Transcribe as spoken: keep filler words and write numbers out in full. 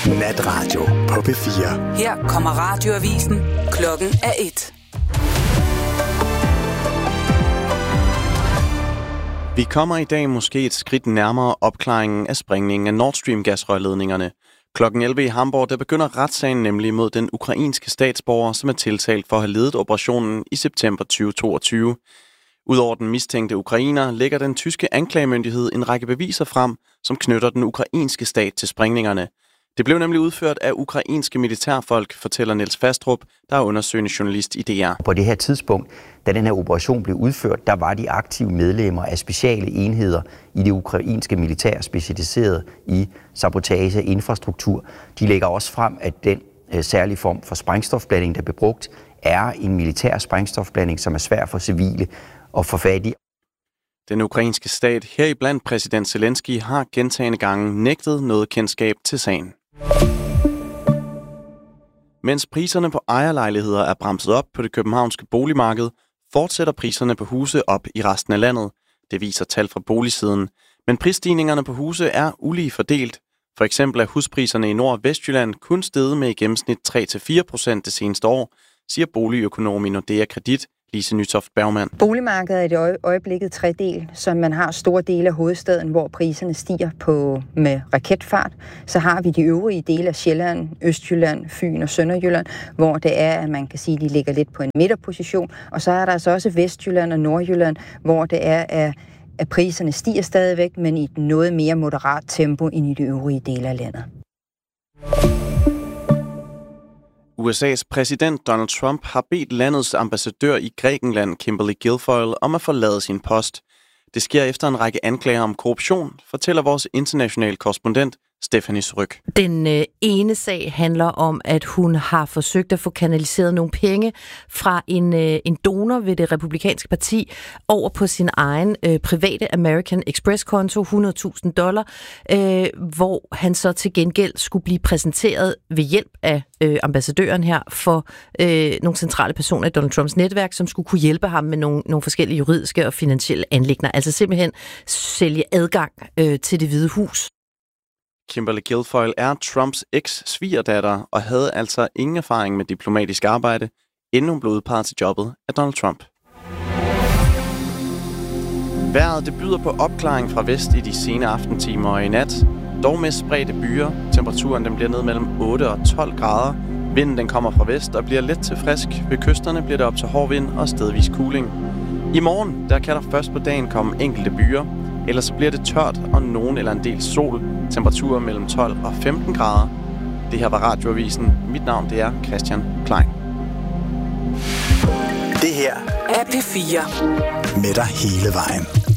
Natradio på P fire. Her kommer radioavisen. Klokken er et. Vi kommer i dag måske et skridt nærmere opklaringen af sprængningen af Nord Stream-gasrørledningerne. Klokken elleve i Hamburg, der begynder retssagen nemlig mod den ukrainske statsborger, som er tiltalt for at have ledet operationen i september tyve toogtyve. Udover den mistænkte ukrainer, lægger den tyske anklagemyndighed en række beviser frem, som knytter den ukrainske stat til sprængningerne. Det blev nemlig udført af ukrainske militærfolk, fortæller Niels Fastrup, der er undersøgende journalist i D R. På det her tidspunkt, da den her operation blev udført, der var de aktive medlemmer af speciale enheder i det ukrainske militær specialiseret i sabotage af infrastruktur. De lægger også frem, at den øh, særlige form for sprængstofblanding, der blev brugt, er en militær sprængstofblanding, som er svær for civile at få fat i. Den ukrainske stat, heriblandt præsident Zelensky, har gentagne gange nægtet noget kendskab til sagen. Mens priserne på ejerlejligheder er bremset op på det københavnske boligmarked, fortsætter priserne på huse op i resten af landet. Det viser tal fra boligsiden. Men prisstigningerne på huse er ulige fordelt. For eksempel er huspriserne i Nord- og Vestjylland kun steget med i gennemsnit tre til fire procent det seneste år, siger boligøkonom i Nordea Kredit, Lise Nytoft Bergmann. Boligmarkedet er i øjeblikket tredel, så man har store dele af hovedstaden, hvor priserne stiger på med raketfart. Så har vi de øvrige dele af Sjælland, Østjylland, Fyn og Sønderjylland, hvor det er, at man kan sige, at de ligger lidt på en midterposition. Og så er der altså også Vestjylland og Nordjylland, hvor det er, at priserne stiger stadigvæk, men i et noget mere moderat tempo end i de øvrige dele af landet. U S A's præsident Donald Trump har bedt landets ambassadør i Grækenland, Kimberly Guilfoyle, om at forlade sin post. Det sker efter en række anklager om korruption, fortæller vores internationale korrespondent Stephanie Ryg. Den øh, ene sag handler om, at hun har forsøgt at få kanaliseret nogle penge fra en, øh, en donor ved det republikanske parti over på sin egen øh, private American Express-konto, hundrede tusind dollar, øh, hvor han så til gengæld skulle blive præsenteret ved hjælp af øh, ambassadøren her for øh, nogle centrale personer i Donald Trumps netværk, som skulle kunne hjælpe ham med nogle, nogle forskellige juridiske og finansielle anliggender. Altså simpelthen sælge adgang øh, til Det Hvide Hus. Kimberly Guilfoyle er Trumps eks-svigerdatter og havde altså ingen erfaring med diplomatisk arbejde, inden hun blev udpeget til jobbet af Donald Trump. Vejret det byder på opklaring fra vest i de sene aftentimer og i nat, dog med spredte byer. Temperaturen den bliver ned mellem otte og tolv grader. Vinden den kommer fra vest og bliver let til frisk. Ved kysterne bliver det op til hård vind og stedvis kuling. I morgen der kan der først på dagen komme enkelte byer, ellers så bliver det tørt og nogen eller en del sol. Temperaturer mellem tolv og femten grader. Det her var Radioavisen. Mit navn det er Christian Klein. Det her er P fire. Med dig hele vejen.